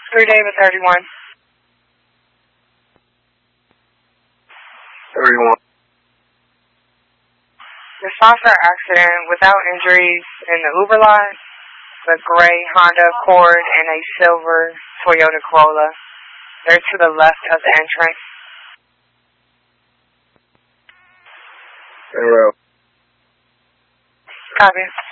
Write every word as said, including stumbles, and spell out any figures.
Three David thirty-one. thirty-one. Disaster accident without injuries in the Uber lot. The gray Honda Accord and a silver Toyota Corolla. They're to the left of the entrance. Zero. Copy.